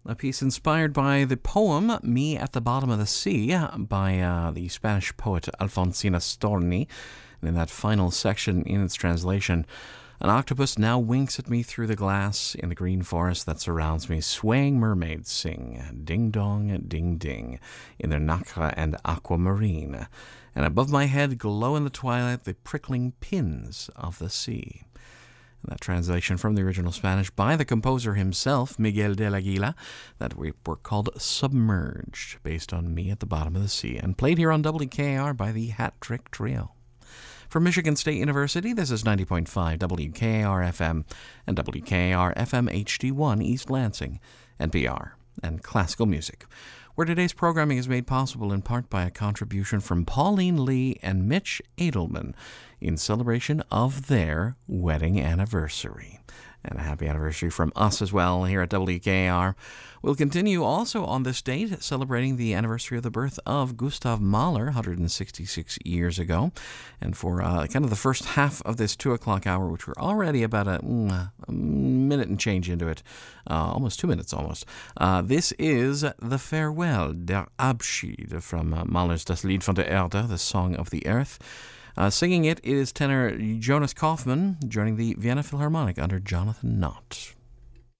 a piece inspired by the poem Me at the Bottom of the Sea by the Spanish poet Alfonsina Storni. And in that final section in its translation, an octopus now winks at me through the glass in the green forest that surrounds me. Swaying mermaids sing, ding-dong, ding-ding, in their nacre and aquamarine. And above my head glow in the twilight the prickling pins of the sea. That translation from the original Spanish by the composer himself, Miguel del Aguila, that were called Submerged, based on Me at the Bottom of the Sea, and played here on WKR by the Hat Trick Trio. From Michigan State University, this is 90.5 WKR-FM and WKR-FM HD1 East Lansing, NPR, and classical music, where today's programming is made possible in part by a contribution from Pauline Lee and Mitch Edelman in celebration of their wedding anniversary. And a happy anniversary from us as well here at WKR. We'll continue also on this date, celebrating the anniversary of the birth of Gustav Mahler 166 years ago. And for kind of the first half of this 2 o'clock hour, which we're already about a minute and change into it, almost 2 minutes almost, this is The Farewell, Der Abschied, from Mahler's Das Lied von der Erde, the Song of the Earth. Singing it is tenor Jonas Kaufmann, joining the Vienna Philharmonic under Jonathan Knott.